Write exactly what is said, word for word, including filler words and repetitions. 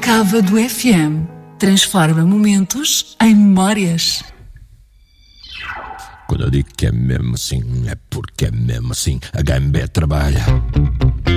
Cava do F M. Transforma momentos em memórias. Quando eu digo que é mesmo assim, é porque é mesmo assim. A H M B trabalha.